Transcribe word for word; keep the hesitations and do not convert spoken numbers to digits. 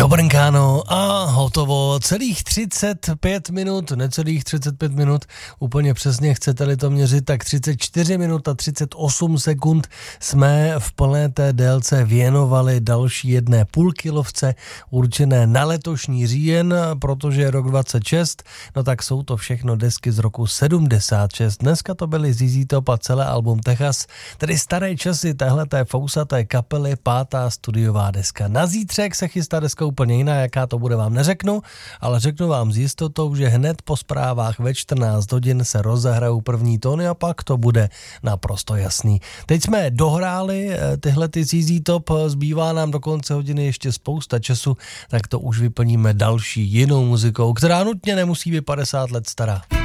Dobrnkáno a hotovo. Celých třicet pět minut, necelých třicet pět minut, úplně přesně chcete-li to měřit, tak třicet čtyři minut a třicet osm sekund jsme v plné té délce věnovali další jedné půlkilovce určené na letošní říjen, protože je rok dvacet šest, no tak jsou to všechno desky z roku sedmdesát šest. Dneska to byly Z Z Top a celé album Texas, tedy staré časy téhleté fousaté kapely, pátá studiová deska. Na zítřek se chystá deska úplně jiná, jaká to bude, vám neřeknu, ale řeknu vám s jistotou, že hned po zprávách ve čtrnáct hodin se rozehrajou první tóny a pak to bude naprosto jasný. Teď jsme dohráli tyhle ty Z Z Top, zbývá nám do konce hodiny ještě spousta času, tak to už vyplníme další jinou muzikou, která nutně nemusí být padesát let stará.